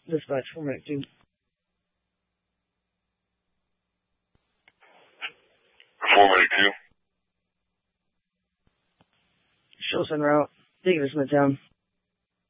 Dispatch 4-2. Shows en route. Taking us Midtown.